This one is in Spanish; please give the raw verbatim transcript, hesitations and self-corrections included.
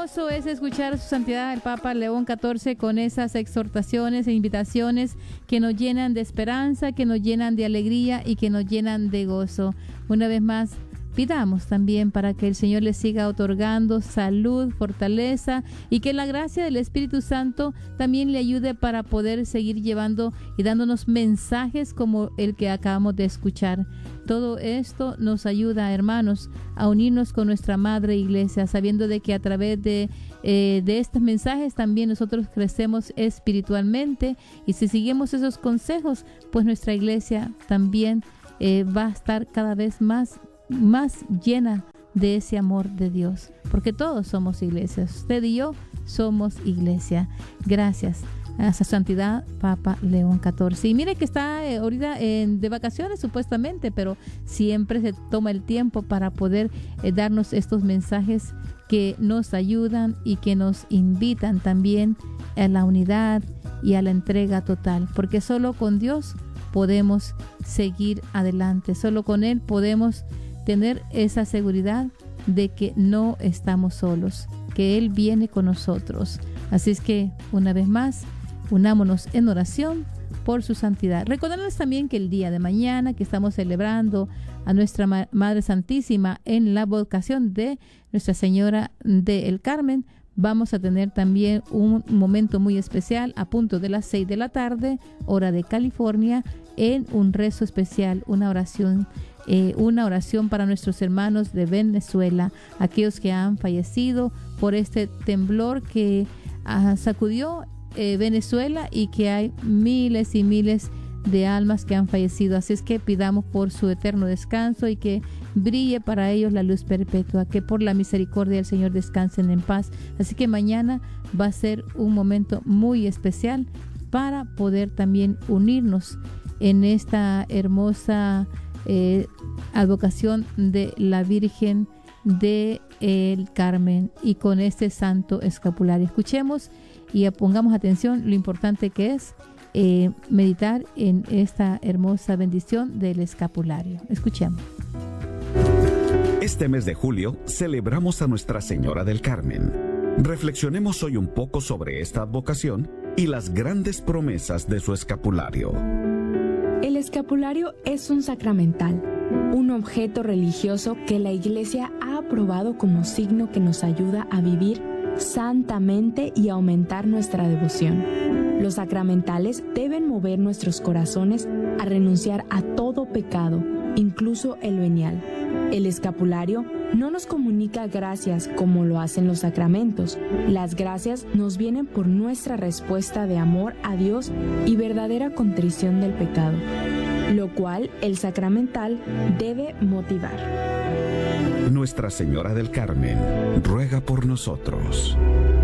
hermoso es escuchar a su santidad el Papa León catorce con esas exhortaciones e invitaciones que nos llenan de esperanza, que nos llenan de alegría y que nos llenan de gozo. Una vez más, pidamos también para que el Señor les siga otorgando salud, fortaleza y que la gracia del Espíritu Santo también le ayude para poder seguir llevando y dándonos mensajes como el que acabamos de escuchar. Todo esto nos ayuda, hermanos, a unirnos con nuestra Madre Iglesia, sabiendo de que a través de, eh, de estos mensajes también nosotros crecemos espiritualmente, y si seguimos esos consejos, pues nuestra Iglesia también eh, va a estar cada vez más más llena de ese amor de Dios, porque todos somos iglesias. Usted y yo somos iglesia. Gracias a su santidad Papa León catorce. Y mire que está eh, ahorita en, de vacaciones supuestamente, pero siempre se toma el tiempo para poder eh, darnos estos mensajes que nos ayudan y que nos invitan también a la unidad y a la entrega total, porque solo con Dios podemos seguir adelante, solo con Él podemos tener esa seguridad de que no estamos solos, que Él viene con nosotros. Así es que, una vez más, unámonos en oración por su santidad. Recordándoles también que el día de mañana, que estamos celebrando a nuestra Ma- Madre Santísima en la vocación de Nuestra Señora del Carmen, vamos a tener también un momento muy especial a punto de las seis de la tarde, hora de California, en un rezo especial, una oración Eh, una oración para nuestros hermanos de Venezuela, aquellos que han fallecido por este temblor que uh, sacudió eh, Venezuela, y que hay miles y miles de almas que han fallecido. Así es que pidamos por su eterno descanso y que brille para ellos la luz perpetua, que por la misericordia del Señor descansen en paz. Así que mañana va a ser un momento muy especial para poder también unirnos en esta hermosa Eh, advocación de la Virgen de el Carmen y con este santo escapulario. Escuchemos y pongamos atención lo importante que es eh, meditar en esta hermosa bendición del escapulario. Escuchemos. Este mes de julio celebramos a Nuestra Señora del Carmen. Reflexionemos hoy un poco sobre esta advocación y las grandes promesas de su escapulario. El escapulario es un sacramental, un objeto religioso que la Iglesia ha aprobado como signo que nos ayuda a vivir santamente y a aumentar nuestra devoción. Los sacramentales deben mover nuestros corazones a renunciar a todo pecado, incluso el venial. El escapulario no nos comunica gracias como lo hacen los sacramentos. Las gracias nos vienen por nuestra respuesta de amor a Dios y verdadera contrición del pecado, lo cual el sacramental debe motivar. Nuestra Señora del Carmen ruega por nosotros.